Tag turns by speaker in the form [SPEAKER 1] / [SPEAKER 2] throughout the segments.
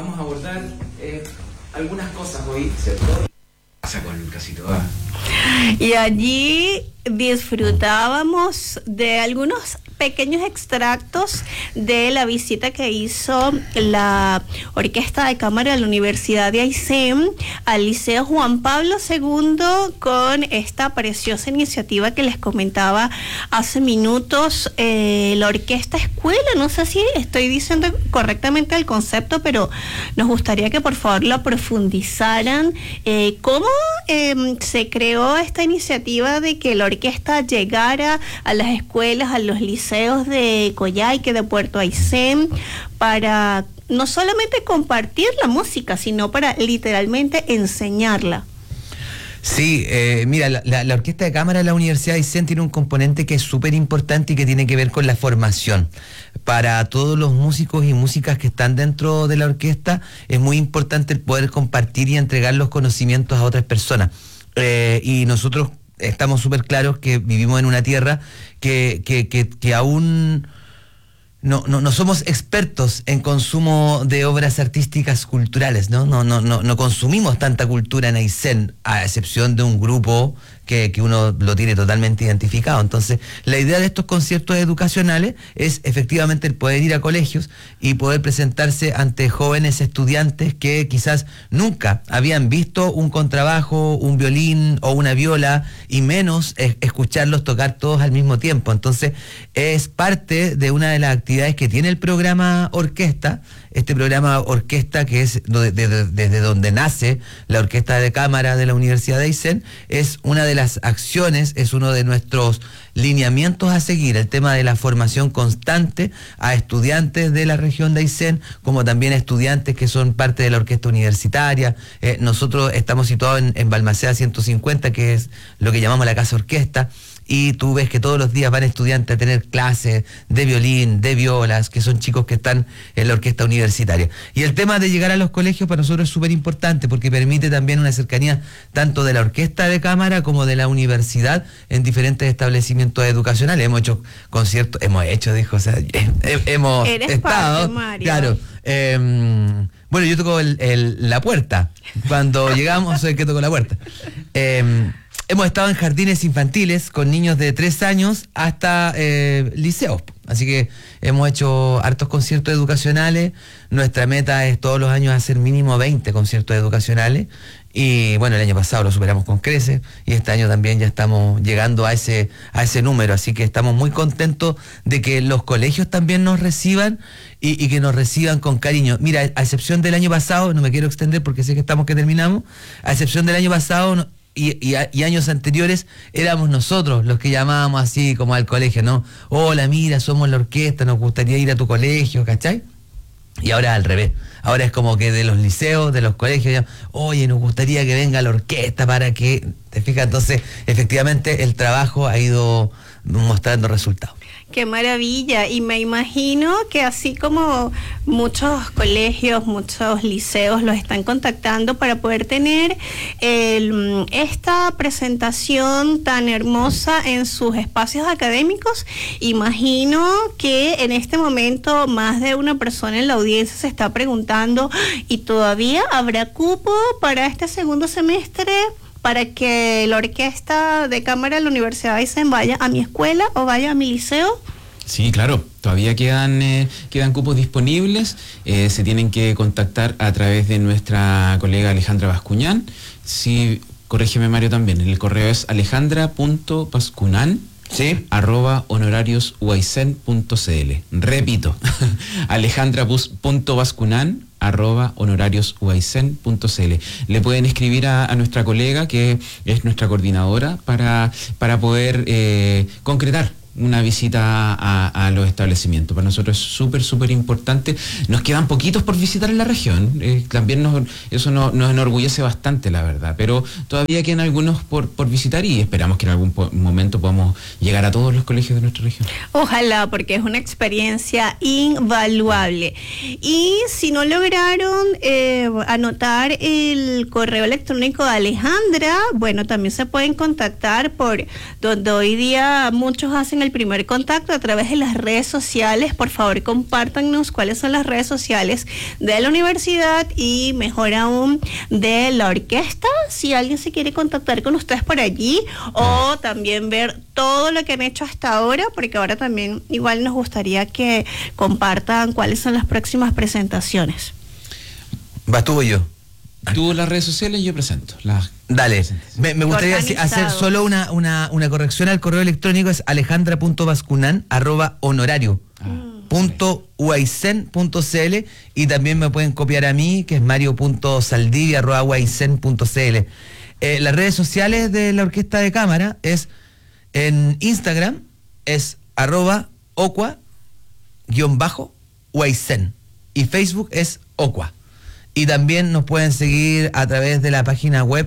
[SPEAKER 1] vamos a abordar algunas cosas hoy, ¿cierto? Pasa con casi todas.
[SPEAKER 2] Y allí disfrutábamos de algunos pequeños extractos de la visita que hizo la Orquesta de Cámara de la Universidad de Aysén al Liceo Juan Pablo II con esta preciosa iniciativa que les comentaba hace minutos, la Orquesta Escuela. No sé si estoy diciendo correctamente el concepto, pero nos gustaría que por favor lo profundizaran. ¿Cómo se creó esta iniciativa de que la orquesta llegara a las escuelas, a los liceos de Coyhaique, de Puerto Aysén, para no solamente compartir la música, sino para literalmente enseñarla?
[SPEAKER 3] Sí, mira, la Orquesta de Cámara de la Universidad de Aysén tiene un componente que es súper importante y que tiene que ver con la formación. Para todos los músicos y músicas que están dentro de la orquesta, es muy importante el poder compartir y entregar los conocimientos a otras personas. Y nosotros estamos súper claros que vivimos en una tierra que aún no somos expertos en consumo de obras artísticas culturales, no consumimos tanta cultura en Aysén, a excepción de un grupo que uno lo tiene totalmente identificado. Entonces, la idea de estos conciertos educacionales es efectivamente el poder ir a colegios y poder presentarse ante jóvenes estudiantes que quizás nunca habían visto un contrabajo, un violín o una viola, y menos escucharlos tocar todos al mismo tiempo. Entonces, es parte de una de las actividades que tiene el programa Orquesta, este programa Orquesta que es desde donde nace la Orquesta de Cámara de la Universidad de Aysén. Es una de las acciones, es uno de nuestros lineamientos a seguir, el tema de la formación constante a estudiantes de la región de Aysén, como también a estudiantes que son parte de la orquesta universitaria. Nosotros estamos situados en Balmaceda 150, que es lo que llamamos la Casa Orquesta, y tú ves que todos los días van estudiantes a tener clases de violín, de violas, que son chicos que están en la orquesta universitaria. Y el tema de llegar a los colegios para nosotros es súper importante porque permite también una cercanía tanto de la orquesta de cámara como de la universidad en diferentes establecimientos educacionales. Hemos hecho conciertos, hemos
[SPEAKER 2] Eres
[SPEAKER 3] estado,
[SPEAKER 2] parte, Mario.
[SPEAKER 3] claro. Bueno, yo toco la puerta. Cuando llegamos, soy el que toco la puerta. Hemos estado en jardines infantiles con niños de 3 años hasta liceos. Así que hemos hecho hartos conciertos educacionales. Nuestra meta es todos los años hacer mínimo 20 conciertos educacionales. Y bueno, el año pasado lo superamos con creces y este año también ya estamos llegando a ese número. Así que estamos muy contentos de que los colegios también nos reciban y que nos reciban con cariño. Mira, a excepción del año pasado, no me quiero extender porque sé que terminamos, a excepción del año pasado y años anteriores, éramos nosotros los que llamábamos así como al colegio, ¿no? Hola, mira, somos la orquesta, nos gustaría ir a tu colegio, ¿cachai? Y ahora al revés, ahora es como que de los liceos, de los colegios, oye, nos gustaría que venga la orquesta para que, ¿te fijas? Entonces, efectivamente, el trabajo ha ido mostrando resultados.
[SPEAKER 2] ¡Qué maravilla! Y me imagino que así como muchos colegios, muchos liceos los están contactando para poder tener esta presentación tan hermosa en sus espacios académicos, imagino que en este momento más de una persona en la audiencia se está preguntando, ¿y todavía habrá cupo para este segundo semestre para que la Orquesta de Cámara de la Universidad de Aysén vaya a mi escuela o vaya a mi liceo?
[SPEAKER 1] Sí, claro, todavía quedan cupos disponibles. Se tienen que contactar a través de nuestra colega Alejandra Bascuñán. Sí, corrígeme Mario también, el correo es alejandra.bascunan
[SPEAKER 3] ¿sí?
[SPEAKER 1] @honorariusuaysén.cl. Repito, alejandra.bascunan @honorariusuaysén.cl. Le pueden escribir a nuestra colega, que es nuestra coordinadora, para poder concretar una visita a los establecimientos. Para nosotros es súper importante. Nos quedan poquitos por visitar en la región. También eso nos enorgullece bastante, la verdad. Pero todavía quedan algunos por visitar y esperamos que en algún momento podamos llegar a todos los colegios de nuestra región.
[SPEAKER 2] Ojalá, porque es una experiencia invaluable. Y si no lograron anotar el correo electrónico de Alejandra, bueno, también se pueden contactar por donde hoy día muchos hacen en el primer contacto a través de las redes sociales. Por favor, compártanos cuáles son las redes sociales de la universidad y mejor aún de la orquesta, si alguien se quiere contactar con ustedes por allí, o también ver todo lo que han hecho hasta ahora, porque ahora también igual nos gustaría que compartan cuáles son las próximas presentaciones.
[SPEAKER 3] ¿Vas tú o yo?
[SPEAKER 1] Tú las redes sociales y yo presento.
[SPEAKER 3] Dale, me gustaría hacer solo una corrección al correo electrónico, es alejandra.bascunan@honorario.uaicen.cl, y también me pueden copiar a mí, que es mario.saldivia@uaicen.cl. Las redes sociales de la Orquesta de Cámara es en Instagram, es @ocua_uaicen, y Facebook es ocua. Y también nos pueden seguir a través de la página web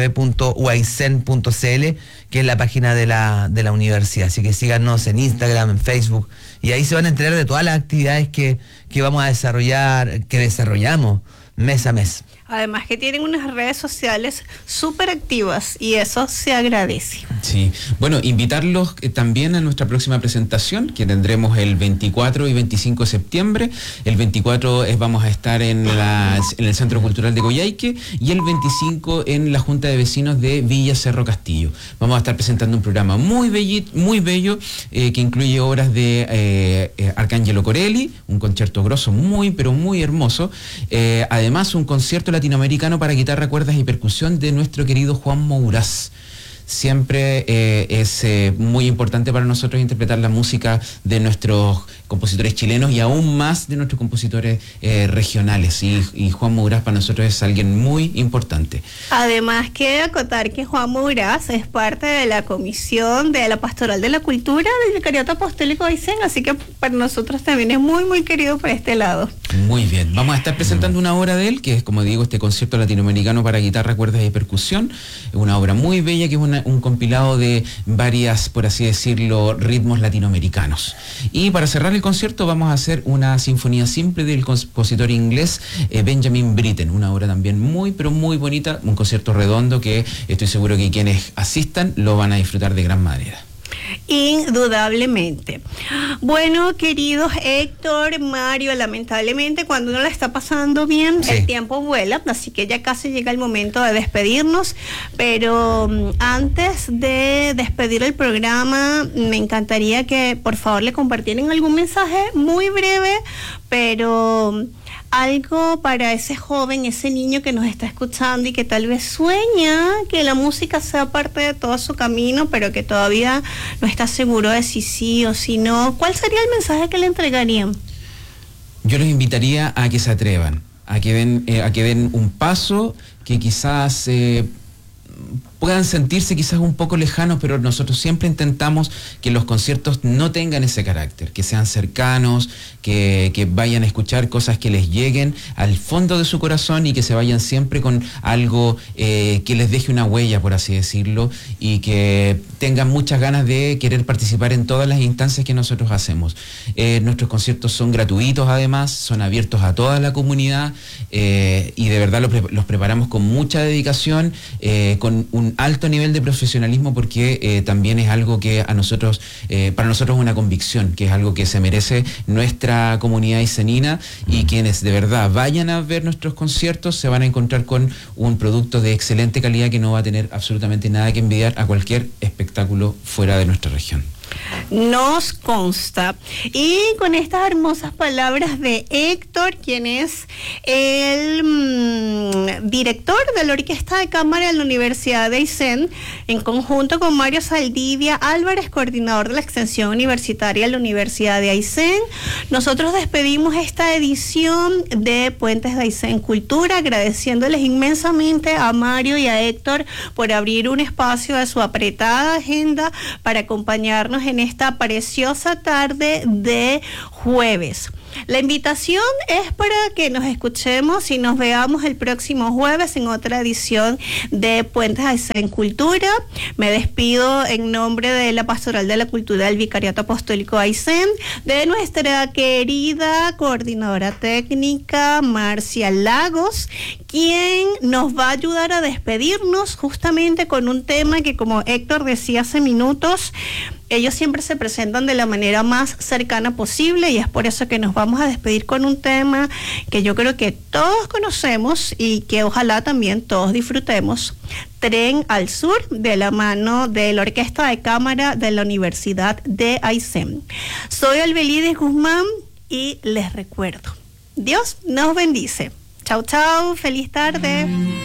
[SPEAKER 3] www.uaicen.cl, que es la página de la universidad. Así que síganos en Instagram, en Facebook, y ahí se van a enterar de todas las actividades que vamos a desarrollar, que desarrollamos mes a mes.
[SPEAKER 2] Además que tienen unas redes sociales súper activas y eso se agradece.
[SPEAKER 1] Sí, bueno, invitarlos también a nuestra próxima presentación, que tendremos el 24 y 25 de septiembre. El 24 vamos a estar en el Centro Cultural de Coyhaique, y el 25 en la Junta de Vecinos de Villa Cerro Castillo. Vamos a estar presentando un programa muy bello, que incluye obras de Arcángelo Corelli, un concierto grosso muy, pero muy hermoso. Además, un concierto latinoamericano para guitarra, cuerdas y percusión de nuestro querido Juan Mourás. Siempre es muy importante para nosotros interpretar la música de nuestros compositores chilenos y aún más de nuestros compositores regionales, y Juan Mourás para nosotros es alguien muy importante.
[SPEAKER 2] Además, quiero acotar que Juan Mourás es parte de la Comisión de la Pastoral de la Cultura del Vicariato Apostólico de Aysén, así que para nosotros también es muy, muy querido por este lado.
[SPEAKER 1] Muy bien, vamos a estar presentando una obra de él, que es, como digo, este concierto latinoamericano para guitarra, cuerdas y percusión, una obra muy bella, que es un compilado de varias, por así decirlo, ritmos latinoamericanos. Y para cerrar el concierto vamos a hacer una sinfonía simple del compositor inglés Benjamin Britten, una obra también muy, pero muy bonita, un concierto redondo que estoy seguro que quienes asistan lo van a disfrutar de gran manera.
[SPEAKER 2] Indudablemente. Bueno, queridos Héctor, Mario, lamentablemente cuando uno la está pasando bien, sí, el tiempo vuela, así que ya casi llega el momento de despedirnos, pero antes de despedir el programa, me encantaría que por favor le compartieran algún mensaje muy breve, pero algo para ese joven, ese niño que nos está escuchando y que tal vez sueña que la música sea parte de todo su camino, pero que todavía no está seguro de si sí o si no. ¿Cuál sería el mensaje que le entregarían?
[SPEAKER 1] Yo los invitaría a que se atrevan, a que den un paso, que quizás puedan sentirse quizás un poco lejanos, pero nosotros siempre intentamos que los conciertos no tengan ese carácter, que sean cercanos, que vayan a escuchar cosas que les lleguen al fondo de su corazón y que se vayan siempre con algo que les deje una huella, por así decirlo, y que tengan muchas ganas de querer participar en todas las instancias que nosotros hacemos. Nuestros conciertos son gratuitos, además, son abiertos a toda la comunidad, y de verdad los preparamos con mucha dedicación, con un alto nivel de profesionalismo, porque también es algo que para nosotros es una convicción, que es algo que se merece nuestra comunidad aysenina, y quienes de verdad vayan a ver nuestros conciertos se van a encontrar con un producto de excelente calidad que no va a tener absolutamente nada que envidiar a cualquier espectáculo fuera de nuestra región.
[SPEAKER 2] Nos consta. Y con estas hermosas palabras de Héctor, quien es el director de la Orquesta de Cámara de la Universidad de Aysén, en conjunto con Mario Saldivia Álvarez, coordinador de la extensión universitaria de la Universidad de Aysén, nosotros despedimos esta edición de Puentes de Aysén Cultura, agradeciéndoles inmensamente a Mario y a Héctor por abrir un espacio de su apretada agenda para acompañarnos en esta preciosa tarde de jueves. La invitación es para que nos escuchemos y nos veamos el próximo jueves en otra edición de Puentes Aysén Cultura. Me despido en nombre de la Pastoral de la Cultura del Vicariato Apostólico Aysén, de nuestra querida coordinadora técnica Marcia Lagos, quien nos va a ayudar a despedirnos justamente con un tema que, como Héctor decía hace minutos, ellos siempre se presentan de la manera más cercana posible, y es por eso que nos vamos a despedir con un tema que yo creo que todos conocemos y que ojalá también todos disfrutemos: Tren al Sur, de la mano de la Orquesta de Cámara de la Universidad de Aysén. Soy Albelídez Guzmán y les recuerdo, Dios nos bendice. Chau, chau, feliz tarde.